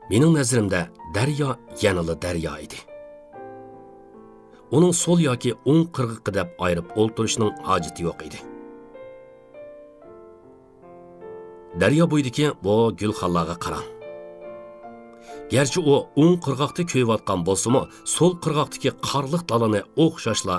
Mening nazarimda daryo yanılı daryo edi. Uning sol yoki o'ng qirg'iqi deb ayirib o'ltirishning hojati yo'q edi. Daryo bo'yidagi bu gulxonlarga qarang. Gerçi o o'ng qirg'oqda ko'yayotgan bo'lsa-mu, so'l qirg'oqdagi qorliq dalani o'xshashla